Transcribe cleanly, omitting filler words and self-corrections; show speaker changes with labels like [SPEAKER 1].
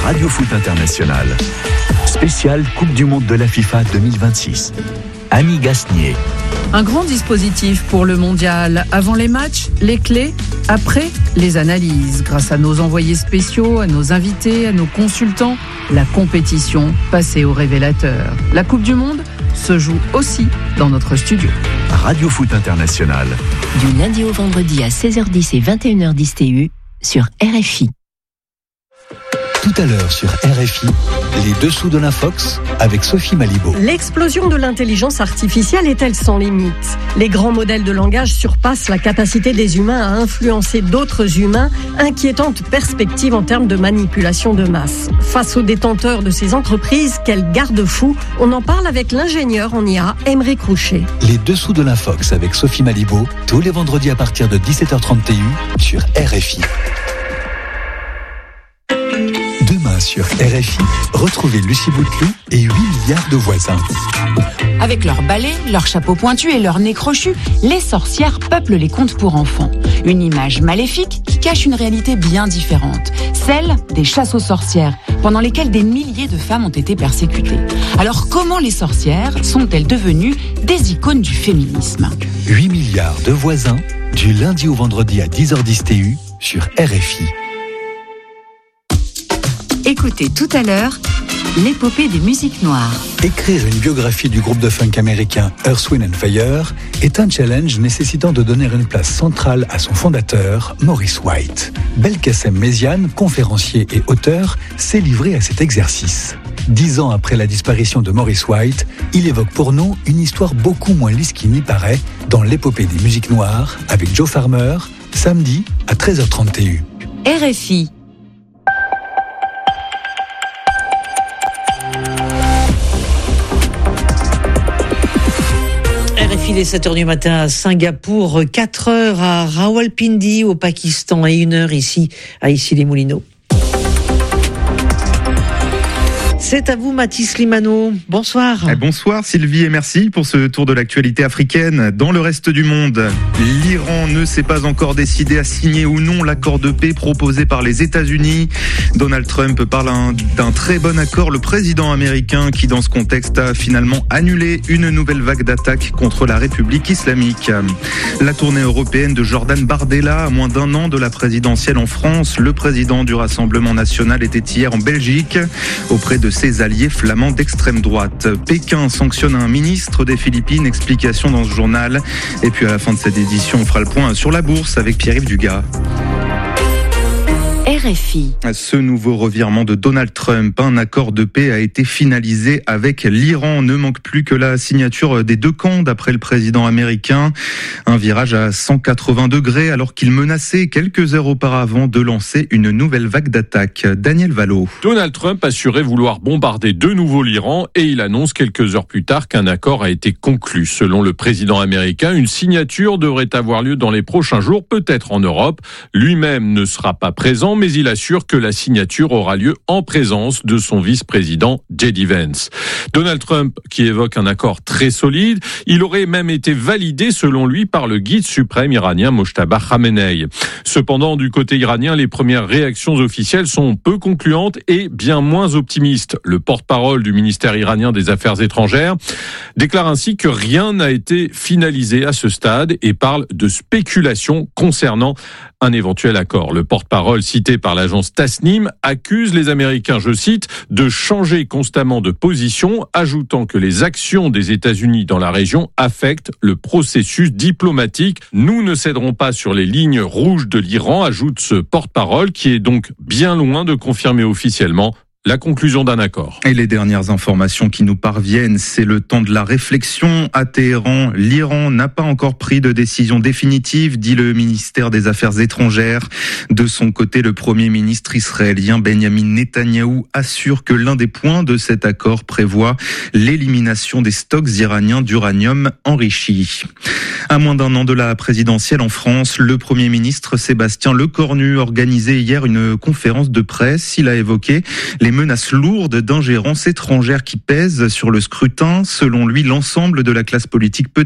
[SPEAKER 1] Radio Foot International. Spécial Coupe du Monde de la FIFA 2026. Annie Gasnier.
[SPEAKER 2] Un grand dispositif pour le mondial. Avant les matchs, les clés. Après, les analyses. Grâce à nos envoyés spéciaux, à nos invités, à nos consultants, la compétition passée au révélateur. La Coupe du Monde se joue aussi dans notre studio.
[SPEAKER 1] Radio Foot International.
[SPEAKER 3] Du lundi au vendredi à 16h10 et 21h10 TU sur RFI.
[SPEAKER 4] Tout à l'heure sur RFI, les dessous de l'Infox avec Sophie Malibaud.
[SPEAKER 5] L'explosion de l'intelligence artificielle est-elle sans limite ? Les grands modèles de langage surpassent la capacité des humains à influencer d'autres humains, inquiétante perspective en termes de manipulation de masse. Face aux détenteurs de ces entreprises, quel garde-fou ? On en parle avec l'ingénieur en IA, Aymeric Roucher.
[SPEAKER 4] Les dessous de l'Infox avec Sophie Malibaud, tous les vendredis à partir de 17h30 TU sur RFI. Demain sur RFI, retrouvez Lucie Bouteloup et 8 milliards de voisins.
[SPEAKER 6] Avec leurs balais, leurs chapeaux pointus et leurs nez crochus, les sorcières peuplent les contes pour enfants. Une image maléfique qui cache une réalité bien différente, celle des chasses aux sorcières, pendant lesquelles des milliers de femmes ont été persécutées. Alors comment les sorcières sont-elles devenues des icônes du féminisme ?
[SPEAKER 4] 8 milliards de voisins, du lundi au vendredi à 10h10 TU sur RFI.
[SPEAKER 3] Écoutez tout à l'heure l'épopée des musiques noires.
[SPEAKER 4] Écrire une biographie du groupe de funk américain Earth, Wind & Fire est un challenge nécessitant de donner une place centrale à son fondateur, Maurice White. Belkacem Méziane, conférencier et auteur, s'est livré à cet exercice. 10 ans après la disparition de Maurice White, il évoque pour nous une histoire beaucoup moins lisse qu'il n'y paraît dans l'épopée des musiques noires avec Joe Farmer, samedi à 13h30 TU.
[SPEAKER 3] RFI.
[SPEAKER 7] Il est 7h du matin à Singapour, 4h à Rawalpindi au Pakistan et 1h ici à Issy-les-Moulineaux. C'est à vous Mathis Limano, bonsoir.
[SPEAKER 8] Bonsoir Sylvie et merci pour ce tour de l'actualité africaine. Dans le reste du monde, l'Iran ne s'est pas encore décidé à signer ou non l'accord de paix proposé par les États-Unis. Donald Trump parle d'un très bon accord. Le président américain qui dans ce contexte a finalement annulé une nouvelle vague d'attaques contre la République islamique. La tournée européenne de Jordan Bardella à moins d'un an de la présidentielle en France. Le président du Rassemblement national était hier en Belgique auprès de ses alliés flamands d'extrême droite. Pékin sanctionne un ministre des Philippines, explication dans ce journal. Et puis à la fin de cette édition, on fera le point sur la bourse avec Pierre-Yves Dugas.
[SPEAKER 3] RFI.
[SPEAKER 8] Ce nouveau revirement de Donald Trump, un accord de paix a été finalisé avec l'Iran. Ne manque plus que la signature des deux camps d'après le président américain. Un virage à 180 degrés alors qu'il menaçait quelques heures auparavant de lancer une nouvelle vague d'attaques. Daniel Valo.
[SPEAKER 9] Donald Trump assurait vouloir bombarder de nouveau l'Iran et il annonce quelques heures plus tard qu'un accord a été conclu. Selon le président américain, une signature devrait avoir lieu dans les prochains jours, peut-être en Europe. Lui-même ne sera pas présent, mais il assure que la signature aura lieu en présence de son vice-président J.D. Vance. Donald Trump qui évoque un accord très solide, il aurait même été validé selon lui par le guide suprême iranien Mojtaba Khamenei. Cependant, du côté iranien, les premières réactions officielles sont peu concluantes et bien moins optimistes. Le porte-parole du ministère iranien des Affaires étrangères déclare ainsi que rien n'a été finalisé à ce stade et parle de spéculation concernant un éventuel accord. Le porte-parole cité par l'agence Tasnim accuse les Américains, je cite, de changer constamment de position, ajoutant que les actions des États-Unis dans la région affectent le processus diplomatique. Nous ne céderons pas sur les lignes rouges de l'Iran, ajoute ce porte-parole qui est donc bien loin de confirmer officiellement la conclusion d'un accord.
[SPEAKER 8] Et les dernières informations qui nous parviennent, c'est le temps de la réflexion à Téhéran. L'Iran n'a pas encore pris de décision définitive, dit le ministère des Affaires étrangères. De son côté, le Premier ministre israélien Benjamin Netanyahou assure que l'un des points de cet accord prévoit l'élimination des stocks iraniens d'uranium enrichi. À moins d'un an de la présidentielle en France, le Premier ministre Sébastien Lecornu organisait hier une conférence de presse. Il a évoqué les menaces lourdes d'ingérence étrangère qui pèsent sur le scrutin. Selon lui, l'ensemble de la classe politique peut